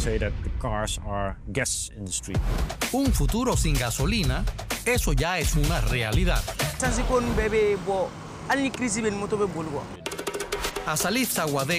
say that the cars are guests in the street. Un futuro sin gasolina, eso ya es una realidad. A Salif Saguadé